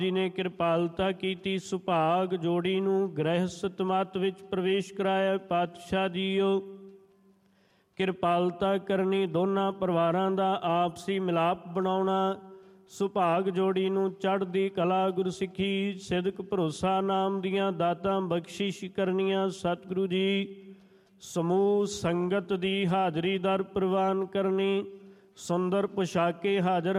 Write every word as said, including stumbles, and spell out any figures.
ਜੀ ਨੇ ਕਿਰਪਾਲਤਾ ਕੀਤੀ, ਸੁਭਾਗ ਜੋੜੀ ਨੂੰ ਗ੍ਰਹਿਸਥ ਮਤ ਵਿੱਚ ਪ੍ਰਵੇਸ਼ ਕਰਾਇਆ। ਪਾਤਸ਼ਾਹ ਜੀਓ, ਕਿਰਪਾਲਤਾ ਕਰਨੀ, ਦੋਨਾਂ ਪਰਿਵਾਰਾਂ ਦਾ ਆਪਸੀ ਮਿਲਾਪ ਬਣਾਉਣਾ, ਸੁਭਾਗ ਜੋੜੀ ਨੂੰ ਚੜ੍ਹਦੀ ਕਲਾ, ਗੁਰਸਿੱਖੀ, ਸਿਦਕ, ਭਰੋਸਾ ਨਾਮ ਦੀਆਂ ਦਾਤਾਂ ਬਖਸ਼ਿਸ਼ ਕਰਨੀਆਂ। ਸਤਿਗੁਰੂ ਜੀ, ਸਮੂਹ ਸੰਗਤ ਦੀ ਹਾਜ਼ਰੀ ਦਰ ਪ੍ਰਵਾਨ ਕਰਨੀ, ਸੁੰਦਰ ਪੁਸ਼ਾਕੇ ਹਾਜ਼ਰ